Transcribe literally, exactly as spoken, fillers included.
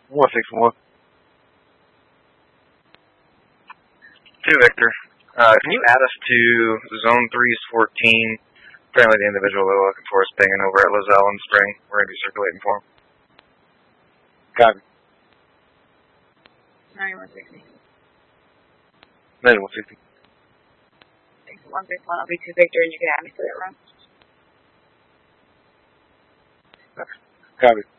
one six one. To Victor. Uh, can you add us to Zone three's fourteen? Apparently the individual we're looking for is pinging over at Lozelle and Spring. We're going to be circulating for him. Copy. ninety-one sixty. ninety-one sixty. Thanks. one sixty-one. I'll be to Victor, and you can add me to that run. Copy.